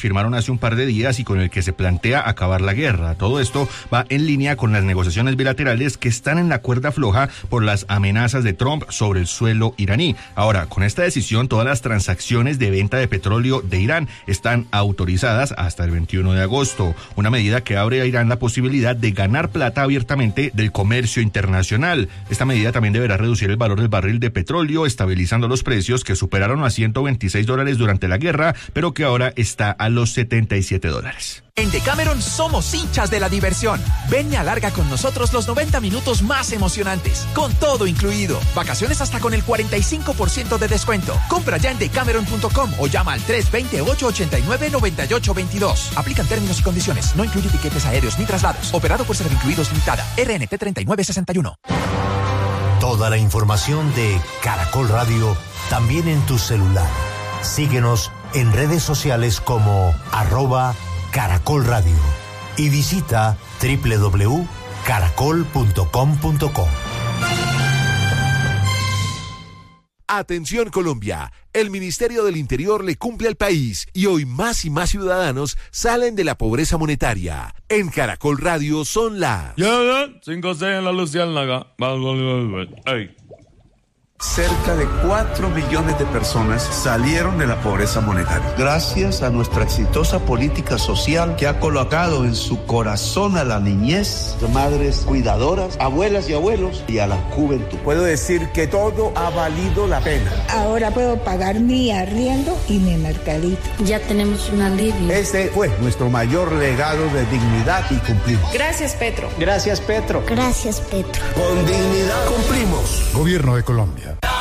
firmaron hace un par de días y con el que se plantea acabar la guerra. Todo esto va en línea con las negociaciones bilaterales que están en la cuerda floja por las amenazas de Trump sobre el suelo iraní. Ahora, con esta decisión, todas las transacciones de venta de petróleo de Irán están autorizadas hasta el 21 de agosto, una medida que abre a Irán la posibilidad de ganar plata abiertamente del comercio internacional. Esta medida también deberá reducir el valor del barril de petróleo, estabilizando los precios que superaron a $126 durante la guerra, pero que ahora está a los $77. En Decameron somos hinchas de la diversión. Ven y alarga con nosotros los 90 minutos más emocionantes, con todo incluido. Vacaciones hasta con el 45% de descuento. Compra ya en decameron.com o llama al 320-889-9822. Aplican términos y condiciones. No incluye tiquetes aéreos ni traslados. Operado por Servincluidos Limitada. RNT 3961. Toda la información de Caracol Radio también en tu celular. Síguenos en redes sociales como @Caracol Radio y visita www.caracol.com.co. Atención Colombia, el Ministerio del Interior le cumple al país y hoy más y más ciudadanos salen de la pobreza monetaria. En Caracol Radio son las... 5-6 en la Luciérnaga. Ey. Cerca de 4 millones de personas salieron de la pobreza monetaria. Gracias a nuestra exitosa política social que ha colocado en su corazón a la niñez, madres cuidadoras, abuelas y abuelos y a la juventud. Puedo decir que todo ha valido la pena. Ahora puedo pagar mi arriendo y mi mercadito. Ya tenemos un alivio. Este fue nuestro mayor legado de dignidad y cumplimos. Gracias, Petro. Gracias, Petro. Gracias, Petro. Con dignidad cumplimos. Gobierno de Colombia.